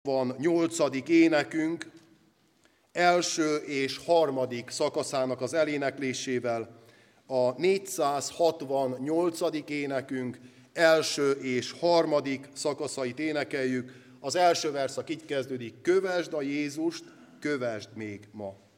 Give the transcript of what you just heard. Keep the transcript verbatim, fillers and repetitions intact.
Van nyolcadik énekünk, első és harmadik szakaszának az eléneklésével. A négyszázhatvannyolcadik énekünk első és harmadik szakaszait énekeljük. Az első verszak így kezdődik: kövesd a Jézust, kövesd még ma.